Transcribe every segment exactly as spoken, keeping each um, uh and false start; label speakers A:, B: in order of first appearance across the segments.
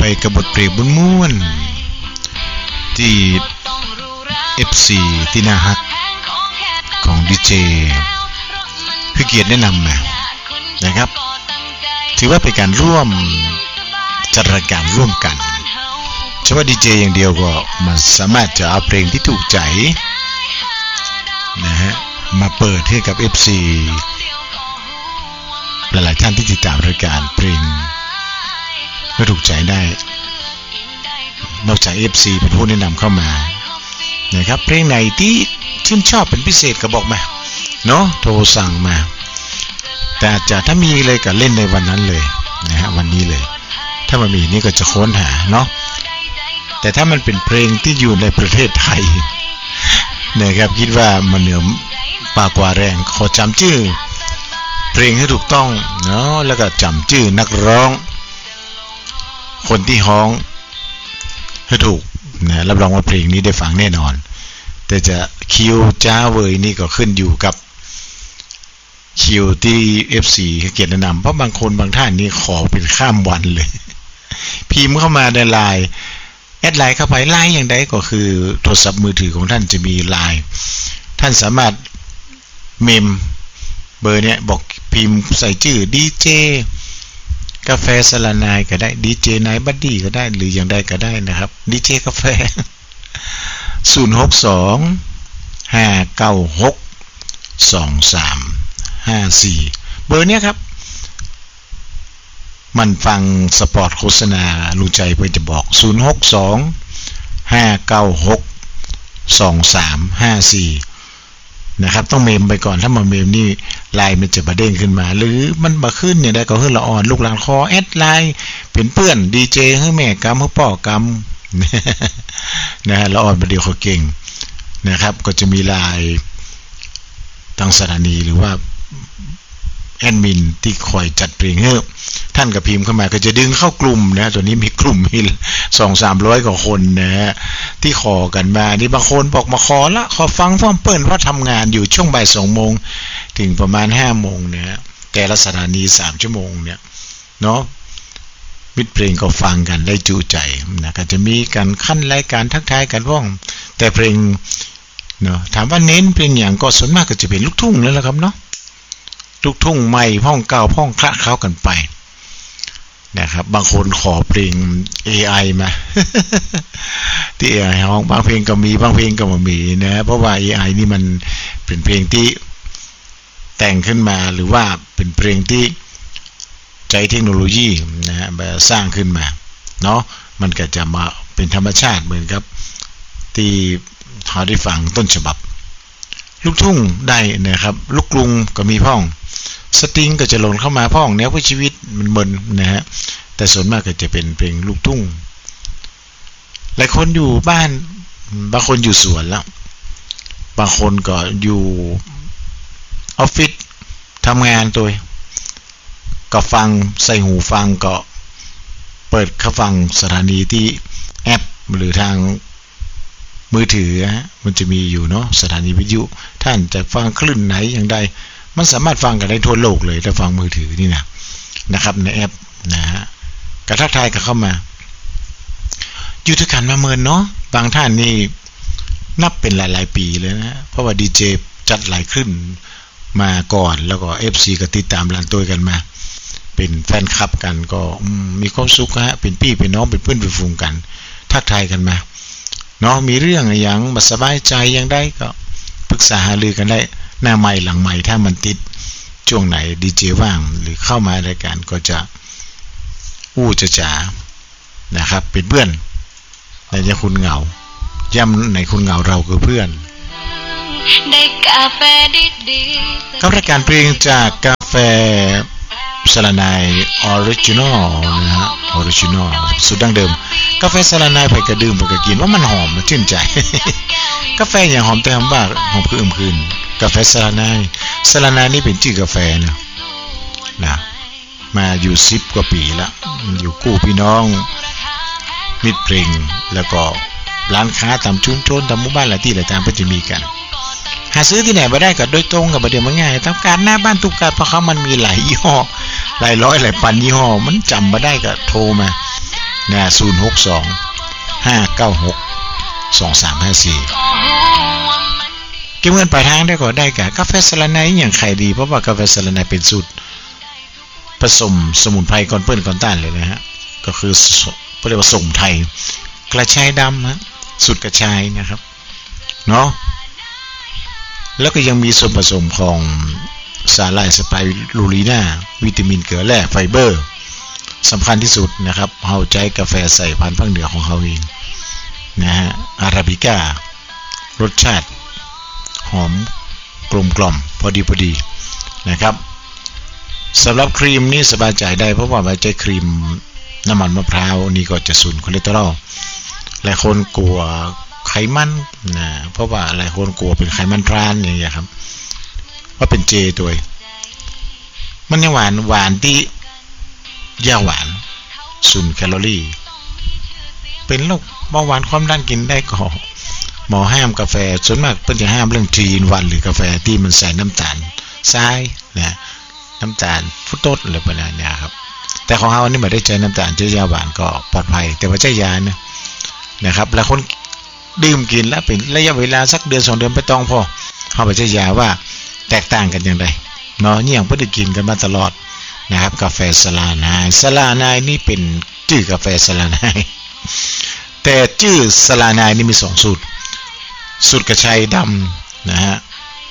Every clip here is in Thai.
A: ไปกับบทเพลงม้วนๆที่ เอฟ ซี ที่น่าฮักของดีเจคือเกียรติแนะนำมานะครับถือว่าเป็นการร่วมจัดรายการร่วมกันเฉพาะดีเจอย่างเดียวก็มันสามารถจะเอาเพลงที่ถูกใจนะฮะมาเปิดให้กับ เอฟ ซี หลายๆท่านที่ติดตามรายการเพลงไม่ถูกใจได้นอกจาก เอฟ ซี เป็นผู้แนะนำเข้ามานะครับเพลงไหนที่ชื่นชอบเป็นพิเศษก็บอกมาเนาะโทรสั่งมาแต่จะถ้ามีเลยก็เล่นในวันนั้นเลยนะฮะวันนี้เลยถ้ามันมีนี่ก็จะค้นหาเนาะแต่ถ้ามันเป็นเพลงที่อยู่ในประเทศไทยนะครับคิดว่ามันเหนือปากกว่าแรงขอจำชื่อเพลงให้ถูกต้องเนาะแล้วก็จำชื่อนักร้องคนที่ฮ้องให้ถูกนะรับรองว่าเพลงนี้ได้ฟังแน่นอนแต่จะคิวจ้าเวยนี่ก็ขึ้นอยู่กับคิวที่ เอฟ ซี เกียรติแนะนำเพราะบางคนบางท่านนี่ขอเป็นข้ามวันเลยพิมพ์เข้ามาในไลน์แอดไลน์เข้าไปไลน์อย่างใดก็คือโทรศัพท์มือถือของท่านจะมีไลน์ท่านสามารถเมมเบอร์เนี้ยบอกพิมพ์ใส่ชื่อดีเจกาแฟสลานายก็ได้ดีเจนายบัดดี้ก็ได้หรืออย่างใดก็ได้นะครับดีเจกาแฟศูนย์ หก สอง ห้า เก้า หก สอง สาม ห้า สี่เบอร์เนี้ยครับมันฟังสปอร์ตโฆษณารู้ใจเพื่อจะบอกศูนย์ หก สอง ห้า เก้า หก สอง สาม ห้า สี่นะครับต้องเมมไปก่อนถ้ามาเมมนี่ไลน์มันจะประเด้งขึ้นมาหรือมันมาขึ้นเนี่ยได้ก็ขึ้นละอ่อนลูกหลานคอแอดไลน์เป็นเพื่อนดีเจให้แม่กำให้พ่อกำนะละอ่อนประเดี๋ยวเขาเก่งนะครับก็จะมีไลน์ทางสถานีหรือว่าแอดมินที่คอยจัดเพลงให้ท่านกับพิมพ์เข้ามาก็จะดึงเข้ากลุ่มนะตัวนี้มีกลุ่มมีสองสามร้อยกว่าคนนะฮะที่ขอกันมานี่บางคนบอกมาขอละขอฟังพ่อเปิ้ลเพราะทำงานอยู่ช่วงบ่ายสองโมงถึงประมาณห้าโมงนะฮะแต่ละสถานีสามชั่วโมงเนี่ยเนาะมิตรเพลงก็ฟังกันได้จุใจนะก็จะมีการขั้นรายการทักทายกันว่องแต่เพลงเนาะถามว่าเน้นเพลงอย่างก็ส่วนมากก็จะเป็นลูกทุ่งนั่นแหละครับเนาะลูกทุ่งใหม่พ้องเก่าพ้องคละเข้ากันไปนะครับบางคนขอเพลง เอ ไอ มา ที่ เอ ไอ ร้องบางเพลงก็มีบางเพลงก็ไม่มีนะเพราะว่า เอ ไอ นี่มันเป็นเพลงที่แต่งขึ้นมาหรือว่าเป็นเพลงที่ใช้เทคโนโลยีนะฮะแบบสร้างขึ้นมาเนาะมันก็จะมาเป็นธรรมชาติเหมือนกับที่เขาได้ฟังต้นฉบับลูกทุ่งได้นะครับลูกกรุงก็มีพ้องสตริงก็จะหล่นเข้ามาพ้องแนวเพื่อชีวิตมันเบินนะฮะแต่ส่วนมากก็จะเป็นเพลงลูกทุ่งหลายคนอยู่บ้านบางคนอยู่สวนแล้วบางคนก็อยู่ออฟฟิศทำงานตัวก็ฟังใส่หูฟังก็เปิดเข้าฟังสถานีที่แอปหรือทางมือถือฮะมันจะมีอยู่เนาะสถานีวิทยุท่านจะฟังคลื่นไหนอย่างใดมันสามารถฟังกันได้ทั่วโลกเลยถ้าฟังมือถือนี่นะนะครับในแอปนะฮะกระทักทายกันเข้ามาอยู่ด้วยกันมาเมินเนาะบางท่านนี่นับเป็นหลายๆปีเลยนะเพราะว่าดีเจจัดหลายคลื่นมาก่อนแล้วก็ เอฟ ซี ก็ติดตามหลังตัวกันมาเป็นแฟนคลับกันก็มีความสุขฮะเป็นพี่เป็นน้องเป็นเพื่อนเป็นฝูงกันทักทายกันมาเนาะมีเรื่องอย่างมาสบายใจอย่างได้ก็ปรึกษาหารือกันได้หน้าใหม่หลังใหม่ถ้ามันติดช่วงไหนดีเจว่างหรือเข้ามารายการก็จะอู้จะจ๋านะครับเป็นเพื่อนในใจคุณเหงาย่ำในคุณเหงาเราคือเพื่อนได้กาแฟดีๆกับรายการเพลงจากกาแฟสลานายออริจินอลนะฮะออริจินอลสุดดั้งเดิมกาแฟสลานายไปกระดื่มไปกระกินว่ามันหอมมันชื่นใจ กาแฟอย่างหอมแต่หอมบ้าหอมคืออึมคืนกาแฟสลานายสลานายนี่เป็นชื่อกาแฟนะนะมาอยู่สิบกว่าปีแล้วอยู่กู้พี่น้องมิตรเพลงแล้วก็ร้านค้าตามชุมชนตามหมู่บ้านหลายที่หลายทางก็จะมีกันหาซื้อที่ไหนมาได้ก็โดยตรงกับประเดี๋ยวมันง่ายตามการหน้าบ้านทุกการเพราะเขามันมีหลายยี่ห้อหลายร้อยหลายพันยี่ห้อมันจำมาได้ก็โทรมานะศูนย์หกสองห้าเก้าหกสองสามห้าสี่เก็บเงินปลายทางได้ก็ได้กับกาแฟสลันไนอย่างใครดีเพราะว่ากาแฟสลันไนเป็นสูตรผสมสมุนไพรก่อนเปิ้ลก่อนต้านเลยนะฮะก็คือเรียกว่าสมุนไพรกระชายดำฮะสูตรกระชายนะครับเนาะแล้วก็ยังมีส่วนผสมของสาหร่ายสไปรูลีน่าวิตามินเกลือแร่ไฟเบอร์สำคัญที่สุดนะครับเฮาใจกาแฟใส่พันธุ์ภาคเหนือของเฮาเองนะฮะอาราบิก้ารสชาติหอมกลมกล่อมพอดีพอดีนะครับสำหรับครีมนี่สบายใจได้เพราะว่าใช้ครีมน้ำมันมะพร้าวนี่ก็จะสูญคอเลสเตอรอลหลายคนกลัวไขมันนะเพราะว่าหลายคนกลัวเป็นไขมันทรานอย่างเงี้ยครับว่าเป็นเจตัวมันยังหวานหวานที่ยาหวานศูนย์แคลอรี่เป็นโรคเบาหวานความดันกินได้ก็หมอห้ามกาแฟส่วนมากเพิ่นจะห้ามเรื่องทรีอินวันหรือกาแฟที่มันใส่น้ำตาลทรายนะน้ำตาลฟรุตโตสอะไรประมาณนี้ครับแต่ของเฮานี่ไม่ได้ใช้น้ำตาลใช้ยาหวานก็ปลอดภัยแต่ว่าใช้ยานะนะครับแล้วคนดื่มกินแล้วเป็นระยะเวลาสักเดือนสองเดือนไปต้องพอเฮาไปใช้ยาว่าแตกต่างกันอย่างไรเนาะเนี่ยยังบ่ได้กินกันมาตลอดนะครับกาแฟสลานายสลานายนี่เป็นชื่อกาแฟสลานายแต่ชื่อสลานายนี่มีสองสูตรสูตรกระชายดำนะฮะ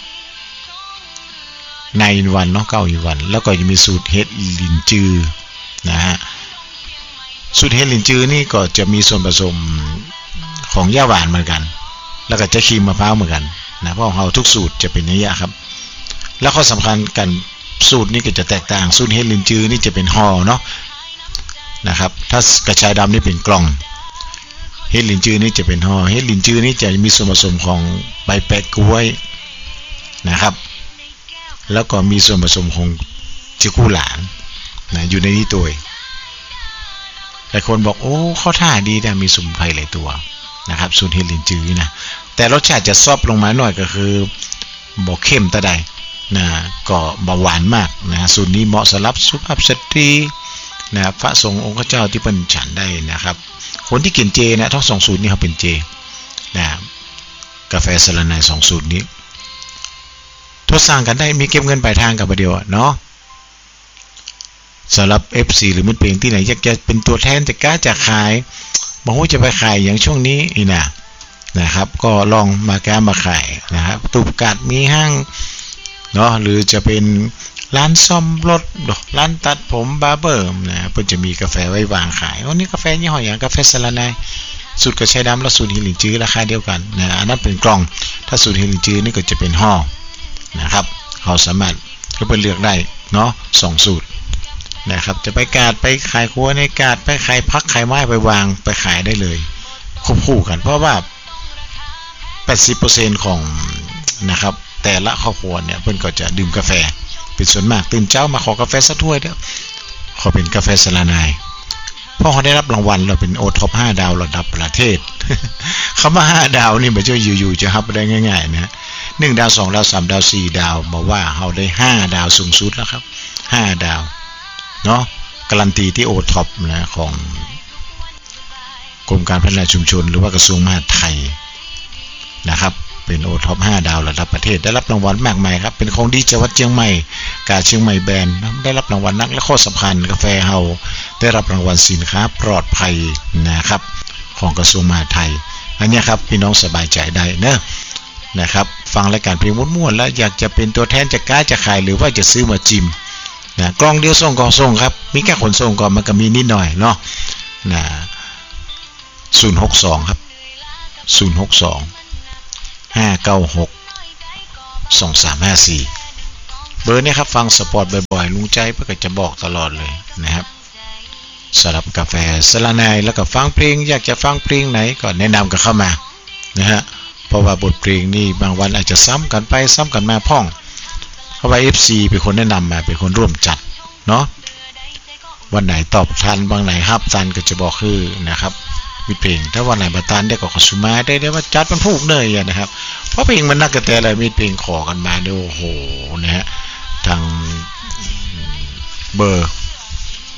A: ในวันเนาะเก้าอีวันแล้วก็จะมีสูตรเฮ็ดลินจือนะฮะสูตรเฮ็ดลินจือนี่ก็จะมีส่วนผสมของย่าหวานเหมือนกันแล้วก็จะครีมมะพร้าวเหมือนกันนะเพราะของเราทุกสูตรจะเป็นอย่างนี้ครับแล้วข้อสำคัญกันสูตรนี้ก็จะแตกต่างสูตรเฮ็ดลินจือนี่จะเป็นห่อเนาะนะครับถ้ากระชายดำนี่เป็นกล่องเฮ็ดลินจือนี่จะเป็นห่อเฮ็ดลินจือนี่จะมีส่วนผสมของใบแปะกล้วยนะครับแล้วก็มีส่วนผสมของจิกู้หลานนะอยู่ในนี้ตัวหลายคนบอกโอ้ข้อท่าดีแต่มีสมุนไพรหลายตัวนะครับสูตรเฮ็ดลินจือนะแต่รสชาติจะซอฟลงมาหน่อยก็คือบ่เข้มตะใดนะก็บ่หวานมากนะสูตรนี้เหมาะสำหรับสุภาพสตรีนะพระสงฆ์องค์เจ้าที่เป็นฉันได้นะครับคนที่กินเจนะทั้งสองสูตรนี้เขาเป็นเจนะกาแฟสลันไนสองสูตรนี้ทดสร้างกันได้มีเก็บเงินปลายทางกับประเดียวเนาะสำหรับ เอฟ ซี หรือมิตรเพลงที่ไหนอยากจะเป็นตัวแทนจะกล้าจะขายบอกว่าจะไปขายอย่างช่วงนี้นี่นะนะครับก็ลองมากล้ามาขายนะครับตูบกัดมีห้างเนาะหรือจะเป็นร้านซ่อมรถร้านตัดผมบาร์เบอร์นะเพิ่นจะมีกาแฟไว้วางขายวันนี้กาแฟยี่ห้ออย่างกาแฟสลันไนสูตรกระชายดำและสูตรเฮ็ดลินจือราคาเดียวกันนะอันนั้นเป็นกล่องถ้าสูตรเฮ็ดลินจือนี่ก็จะเป็นห่อนะครับเขาสามารถก็ไปเลือกได้เนาะสองสูตรนะครับจะไปกาดไปขายครัวในกาดไปขายพักขายไม้ไปวางไปขายได้เลยควบคู่กันเพราะว่า แปดสิบเปอร์เซ็นต์ ของนะครับแต่ละครอบครัวเนี่ยเพิ่นก็จะดื่มกาแฟเป็นส่วนมากตื่นเช้ามาขอกาแฟสักถ้วยเด้อขอเป็นกาแฟสลานายเพราะเขาได้รับรางวัลเราเป็นโอท็อปห้าดาวระดับประเทศคำว่าห้าดาวนี่ไม่ใช่อยู่ๆจะรับได้ง่ายๆนะหนึ่งดาวสองดาวสามดาวสี่ดาวบอกว่าเฮาได้ห้าดาวสูงสุดแล้วครับห้าดาวเนาะการันตีที่โอท็อปนะของกรมการพัฒนาชุมชนหรือว่ากระทรวงมหาดไทยนะครับเป็นโอท็อปห้าดาวระดับประเทศได้รับรางวัลมากมายครับเป็นของดีจังหวัดเชียงใหม่กาเชียงใหม่แบรนด์ได้รับรางวัลนักและข้อสำคัญกาแฟเฮาได้รับรางวัลสินค้าปลอดภัยนะครับของกระทรวงมหาดไทยอันนี้ครับพี่น้องสบายใจได้เนอะนะครับฟังรายการเพลงม้วนๆแล้วอยากจะเป็นตัวแทนจะกล้าจะขายหรือว่าจะซื้อมาจิมนะกล่องเดียวส่งก็ส่งครับมีแค่ขนส่งก็มันก็มีนิดหน่อยเนาะนะศูนย์หกสองครับศูนย์หกสองห้าเก้าหกสองสามห้าสี่เบอร์นี้ครับฟังสปอร์ตบ่อยๆลุงใจเพื่อจะบอกตลอดเลยนะครับสำหรับกาแฟสลานายแล้วก็ฟังเพลงอยากจะฟังเพลงไหนก็แนะนำกันเข้ามานะฮะเพราะว่าบทเพลงนี่บางวันอาจจะซ้ำกันไปซ้ำกันมาพ่องเพราะว่า เอฟ ซี เป็นคนแนะนำมาเป็นคนร่วมจัดเนาะวันไหนตอบทันบางไหนฮับทันก็จะบอกคือนะครับมีเพลงถ้าวันไหนมาตันได้ก็ขอสุมาได้ได้ว่าจัดมันผูกเนยนะครับเพราะเพลงมันนักกระแตอะไรมีเพลงขอกันมาด้วยโอ้โหนะฮะทางเบอร์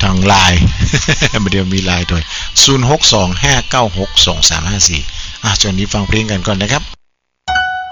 A: ทางไลน์ เดี๋ยวมีไลน์ด้วยศูนย์ หก สอง ห้า เก้า หก สอง สาม ห้า สี่อ่ะจนนี้ฟังเพลงกันก่อนนะครับ